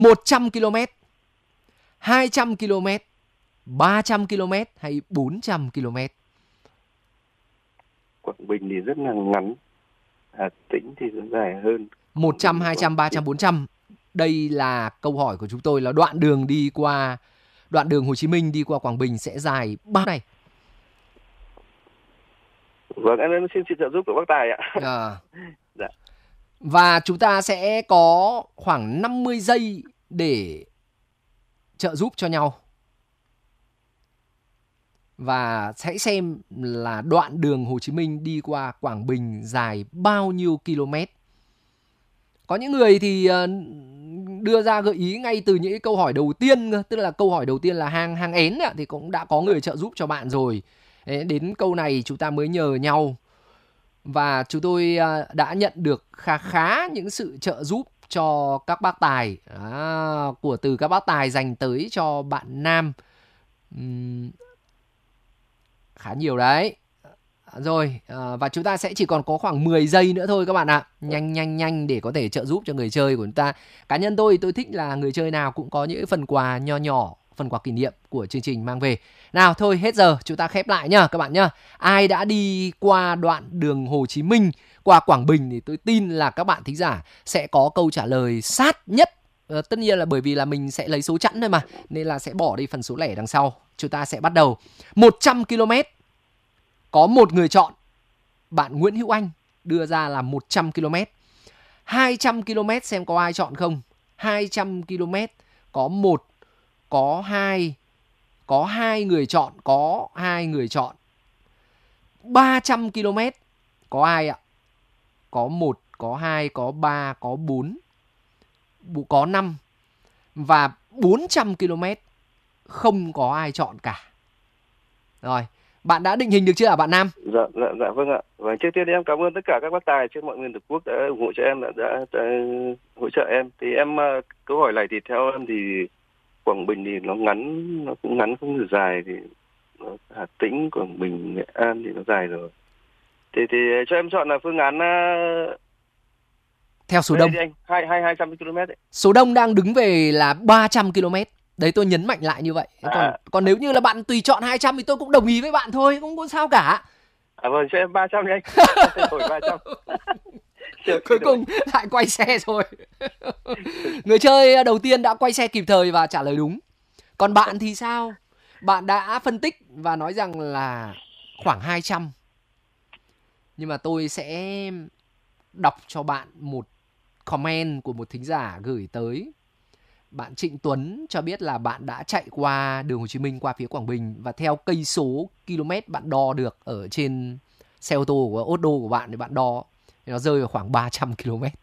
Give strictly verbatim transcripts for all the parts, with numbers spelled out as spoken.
một trăm ki lô mét, hai trăm ki lô mét, ba trăm ki lô mét hay bốn trăm ki lô mét? Quảng Bình thì rất là ngắn, Hà Tĩnh thì nó dài hơn. một trăm, hai trăm, ba trăm, bốn trăm. Đây là câu hỏi của chúng tôi, là đoạn đường đi qua đoạn đường Hồ Chí Minh đi qua Quảng Bình sẽ dài bao này? Vâng, em xin sự trợ giúp của bác Tài ạ. À. Dạ. Và chúng ta sẽ có khoảng năm mươi giây để trợ giúp cho nhau. Và hãy xem là đoạn đường Hồ Chí Minh đi qua Quảng Bình dài bao nhiêu km. Có những người thì đưa ra gợi ý ngay từ những câu hỏi đầu tiên, tức là câu hỏi đầu tiên là hang hang én thì cũng đã có người trợ giúp cho bạn rồi. Đến câu này chúng ta mới nhờ nhau. Và chúng tôi đã nhận được khá khá những sự trợ giúp cho các bác tài, à, của từ các bác tài dành tới cho bạn Nam. Uhm, khá nhiều đấy. Rồi, à, và chúng ta sẽ chỉ còn có khoảng mười giây nữa thôi các bạn ạ. Nhanh nhanh nhanh để có thể trợ giúp cho người chơi của chúng ta. Cá nhân tôi, tôi thích là người chơi nào cũng có những phần quà nho nhỏ, phần quà kỷ niệm của chương trình mang về. Nào thôi, hết giờ, chúng ta khép lại nhá các bạn nhá. Ai đã đi qua đoạn đường Hồ Chí Minh qua Quảng Bình thì tôi tin là các bạn thính giả sẽ có câu trả lời sát nhất. Ờ, tất nhiên là bởi vì là mình sẽ lấy số chẵn thôi mà, nên là sẽ bỏ đi phần số lẻ đằng sau. Chúng ta sẽ bắt đầu. một trăm ki lô mét có một người chọn. Bạn Nguyễn Hữu Anh đưa ra là một trăm ki lô mét. hai trăm ki lô mét xem có ai chọn không. hai trăm ki lô mét có một, có hai, có hai người chọn, có hai người chọn. ba trăm ki lô mét có ai ạ? Có một, có hai, có ba, có bốn, có năm. Và bốn trăm ki lô mét không có ai chọn cả. Rồi, bạn đã định hình được chưa hả bạn Nam? Dạ, dạ, dạ vâng ạ. Và trước tiên em cảm ơn tất cả các bác tài trên mọi miền tổ quốc đã ủng hộ cho em, đã, đã, đã hỗ trợ em. Thì em câu hỏi này thì theo em thì Quảng Bình thì nó ngắn, nó cũng ngắn không được dài, thì nó, Hà Tĩnh, Quảng Bình, Nghệ An thì nó dài rồi. Thì thì cho em chọn là phương án theo số đông. Anh, hai hai hai trăm ki lô mét đấy. Số đông đang đứng về là ba trăm ki lô mét. Đấy, tôi nhấn mạnh lại như vậy. Còn, à. còn nếu như là bạn tùy chọn hai trăm thì tôi cũng đồng ý với bạn thôi, không có sao cả. À vâng, cho em ba trăm đi anh. Đổi ba trăm. Cuối cùng lại quay xe rồi. Người chơi đầu tiên đã quay xe kịp thời và trả lời đúng. Còn bạn thì sao? Bạn đã phân tích và nói rằng là khoảng hai trăm. Nhưng mà tôi sẽ đọc cho bạn một comment của một thính giả gửi tới. Bạn Trịnh Tuấn cho biết là bạn đã chạy qua đường Hồ Chí Minh qua phía Quảng Bình, và theo cây số km bạn đo được ở trên xe ô tô của ô tô của bạn thì bạn đo thì nó rơi vào khoảng ba trăm ki lô mét.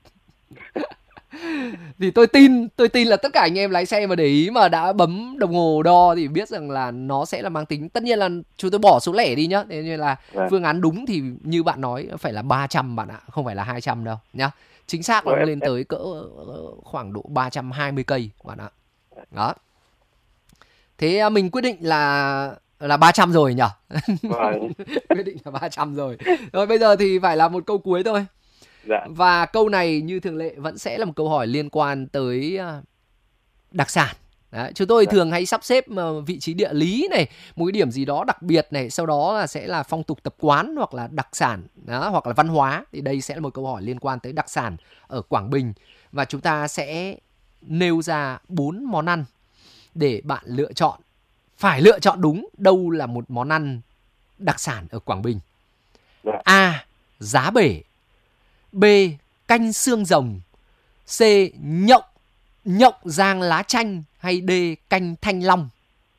Thì tôi tin tôi tin là tất cả anh em lái xe mà để ý mà đã bấm đồng hồ đo thì biết rằng là nó sẽ là mang tính, tất nhiên là chúng tôi bỏ số lẻ đi nhá, thế nên là vâng. Phương án đúng thì như bạn nói phải là ba trăm bạn ạ, không phải là hai trăm đâu nhá. Chính xác là nó lên tới cỡ khoảng độ ba trăm hai mươi cây bạn ạ. Đó. Thế mình quyết định là là ba trăm rồi nhỉ? Vâng. Quyết định là ba trăm rồi. Rồi bây giờ thì phải là một câu cuối thôi. Dạ. Và câu này như thường lệ vẫn sẽ là một câu hỏi liên quan tới đặc sản. Đấy, chúng tôi dạ. thường hay sắp xếp vị trí địa lý này, một cái điểm gì đó đặc biệt này, sau đó là sẽ là phong tục tập quán hoặc là đặc sản đó, hoặc là văn hóa. Thì đây sẽ là một câu hỏi liên quan tới đặc sản ở Quảng Bình. Và chúng ta sẽ nêu ra bốn món ăn để bạn lựa chọn. Phải lựa chọn đúng đâu là một món ăn đặc sản ở Quảng Bình. Dạ. A. Giá bể. B. Canh xương rồng. C. Nhộng Nhộng rang lá chanh. Hay D. Canh thanh long.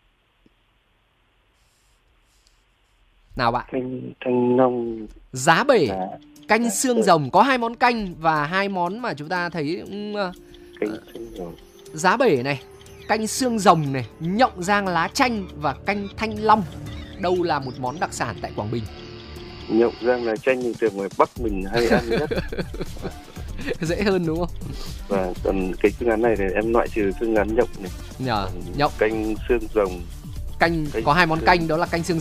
Nào bạn? Canh thanh long. Giá bể, dạ. Canh dạ. xương rồng. Có hai món canh và hai món mà chúng ta thấy um, canh xương rồng. Giá bể này, canh xương rồng này, nhộng rang lá chanh và canh thanh long. Đâu là một món đặc sản tại Quảng Bình? Nhộng rang lá chanh thì thường ngoài Bắc mình hay ăn nhất. Dễ hơn đúng không? Và còn cái phương án này thì em loại trừ phương án nhộng này. Nhờ, nhộng. Canh xương rồng. Canh, canh có hai món xương. canh đó là canh xương